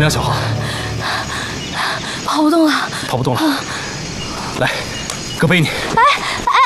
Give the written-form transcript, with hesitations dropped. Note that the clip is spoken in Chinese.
样，小浩？ 跑不动了， 跑不动了。来，哥背你。 哎，